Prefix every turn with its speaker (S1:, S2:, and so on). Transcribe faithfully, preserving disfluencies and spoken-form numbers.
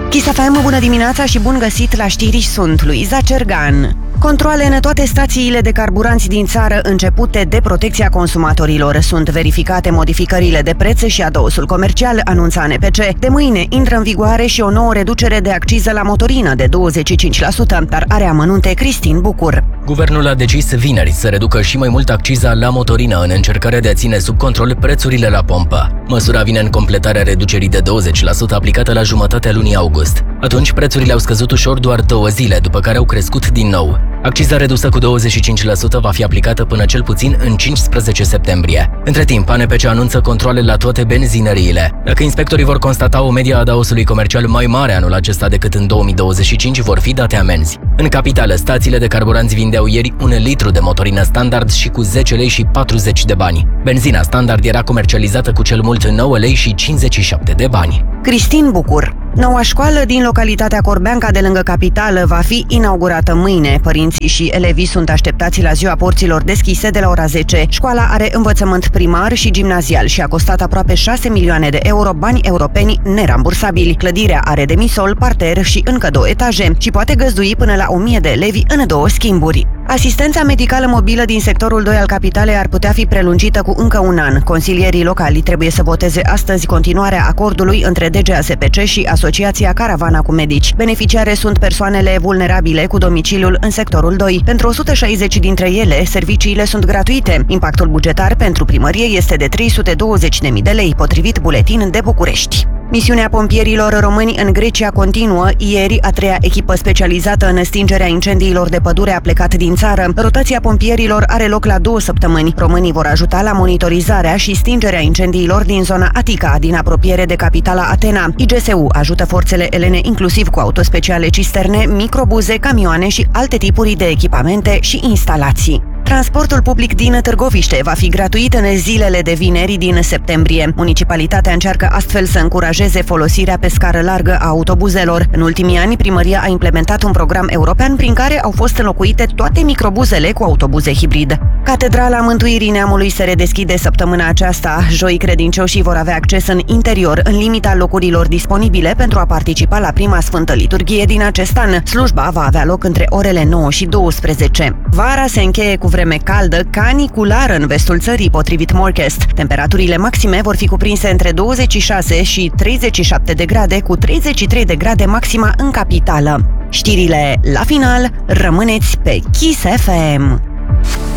S1: Kiss F M, bună dimineața și bun găsit la știri, sunt Luiza Cergan. Controale în toate stațiile de carburanți din țară începute de Protecția Consumatorilor. Sunt verificate modificările de preț și adăusul comercial, anunța N P C. De mâine intră în vigoare și o nouă reducere de acciză la motorină de douăzeci și cinci la sută, dar are amănunte Cristin Bucur.
S2: Guvernul a decis vineri să reducă și mai mult acciza la motorină în încercarea de a ține sub control prețurile la pompă. Măsura vine în completarea reducerii de douăzeci la sută aplicată la jumătatea lunii august. Atunci prețurile au scăzut ușor doar două zile, după care au crescut din nou. Acciza redusă cu douăzeci și cinci la sută va fi aplicată până cel puțin în cincisprezece septembrie. Între timp, A N P C anunță controle la toate benzinăriile. Dacă inspectorii vor constata o medie a adaosului comercial mai mare anul acesta decât în două mii douăzeci și cinci, vor fi date amenzi. În capitală, stațiile de carburanți vindeau ieri un litru de motorină standard și cu zece lei și patruzeci de bani. Benzina standard era comercializată cu cel mult nouă lei și cincizeci și șapte de bani.
S1: Cristin Bucur. Noua școală din localitatea Corbeanca de lângă capitală va fi inaugurată mâine. Părinții și elevii sunt așteptați la ziua porților deschise de la ora zece. Școala are învățământ primar și gimnazial și a costat aproape șase milioane de euro, bani europeni nerambursabili. Clădirea are demisol, parter și încă două etaje și poate găzdui până la o mie de elevi în două schimburi. Asistența medicală mobilă din sectorul doi al capitalei ar putea fi prelungită cu încă un an. Consilierii locali trebuie să voteze astăzi continuarea acordului între D G A S P C și Asociația Caravana cu Medici. Beneficiare sunt persoanele vulnerabile cu domiciliul în sectorul doi. Pentru o sută șaizeci dintre ele, serviciile sunt gratuite. Impactul bugetar pentru primărie este de trei sute douăzeci de mii de lei, potrivit Buletin de București. Misiunea pompierilor români în Grecia continuă. Ieri, a treia echipă specializată în stingerea incendiilor de pădure a plecat din țară. Rotația pompierilor are loc la două săptămâni. Românii vor ajuta la monitorizarea și stingerea incendiilor din zona Atica, din apropiere de capitala Atena. I G S U ajută forțele elene inclusiv cu autospeciale, cisterne, microbuze, camioane și alte tipuri de echipamente și instalații. Transportul public din Târgoviște va fi gratuit în zilele de vineri din septembrie. Municipalitatea încearcă astfel să încurajeze folosirea pe scară largă a autobuzelor. În ultimii ani, primăria a implementat un program european prin care au fost înlocuite toate microbuzele cu autobuze hibrid. Catedrala Mântuirii Neamului se redeschide săptămâna aceasta. Joi, credincioșii vor avea acces în interior, în limita locurilor disponibile pentru a participa la prima sfântă liturghie din acest an. Slujba va avea loc între orele nouă și douăsprezece. Vara se încheie cu vreme caldă, caniculară în vestul țării, potrivit Morcast. Temperaturile maxime vor fi cuprinse între douăzeci și șase și treizeci și șapte de grade, cu treizeci și trei de grade maxima în capitală. Știrile la final, rămâneți pe Kiss F M.